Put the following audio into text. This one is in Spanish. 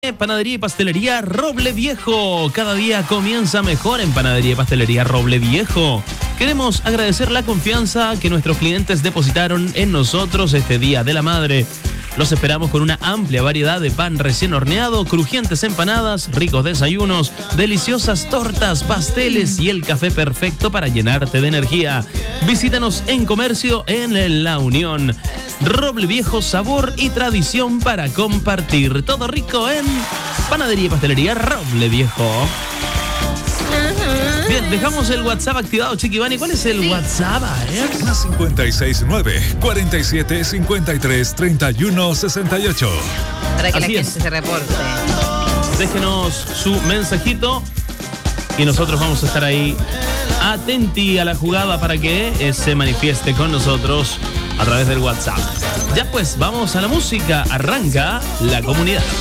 Panadería y Pastelería Roble Viejo. Cada día comienza mejor en Panadería y Pastelería Roble Viejo. Queremos agradecer la confianza que nuestros clientes depositaron en nosotros este Día de la Madre. Los esperamos con una amplia variedad de pan recién horneado, crujientes empanadas, ricos desayunos, deliciosas tortas, pasteles y el café perfecto para llenarte de energía. Visítanos en comercio en La Unión. Roble Viejo, sabor y tradición para compartir. Todo rico en Panadería y Pastelería Roble Viejo. Bien, dejamos el WhatsApp activado, Chiquibani. ¿Cuál es el WhatsApp? Más 569-4753-3168. Para que Así la es. gente se reporte. Déjenos su mensajito y nosotros vamos a estar ahí atenti a la jugada para que se manifieste con nosotros a través del WhatsApp. Ya pues, vamos a la música. Arranca La Comunidad.